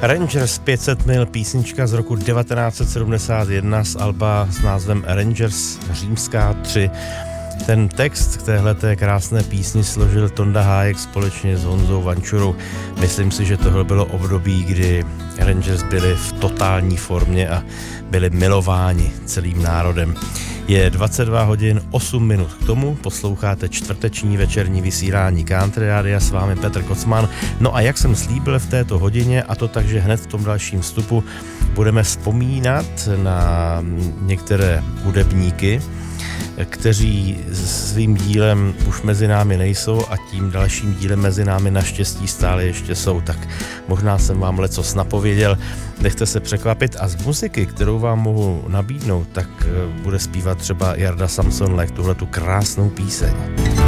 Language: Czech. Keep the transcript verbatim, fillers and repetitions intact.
Rangers pět set mil, písnička z roku devatenáct set sedmdesát jedna z alba s názvem Rangers římská tři. Ten text k téhleté krásné písni složil Tonda Hájek společně s Honzou Vančurou. Myslím si, že tohle bylo období, kdy Rangers byli v totální formě a byli milováni celým národem. Je dvacet dva hodin osm minut k tomu, posloucháte čtvrteční večerní vysílání Country Rádia, s vámi Petr Kocman. No a jak jsem slíbil v této hodině, a to tak, že hned v tom dalším vstupu budeme vzpomínat na některé hudebníky, kteří svým dílem už mezi námi nejsou a tím dalším dílem mezi námi naštěstí stále ještě jsou. Tak možná jsem vám lecos napověděl, nechte se překvapit a z muziky, kterou vám mohu nabídnout, tak bude zpívat třeba Jarda Samson Lek tuhletu krásnou píseň.